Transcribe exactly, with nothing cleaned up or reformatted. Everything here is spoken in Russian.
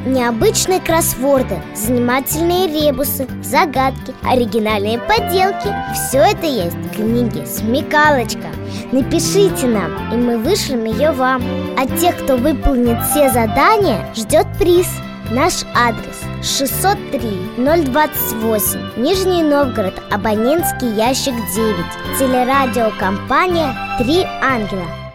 Необычные кроссворды, занимательные ребусы, загадки, оригинальные поделки. Все это есть в книге «Смекалочка». Напишите нам, и мы вышлем ее вам. А тех, кто выполнит все задания, ждет приз. Наш адрес: шестьсот три ноль двадцать восемь, Нижний Новгород, абонентский ящик девять. Телерадиокомпания «Три ангела».